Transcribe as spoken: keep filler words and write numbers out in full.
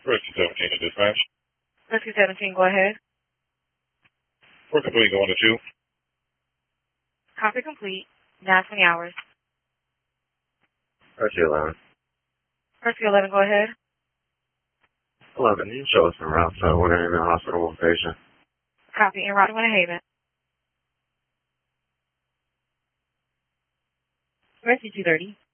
Rescue seventeen to dispatch. Rescue seventeen, go ahead. Work complete, going to two. Copy complete. Now twenty hours. Rescue eleven. Rescue eleven, go ahead. eleven, you show us some routes so we're going to be in the hospital with patient. Copy, en route to Winter Haven. Rescue two thirty.